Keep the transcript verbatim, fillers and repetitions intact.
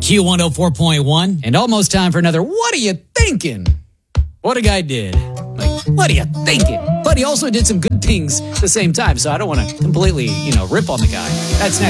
Q one oh four point one. And almost time for another What Are You Thinking? What a guy did. Like, what are you thinking? But he also did some good things at the same time, so I don't want to completely, you know, rip on the guy. That's next.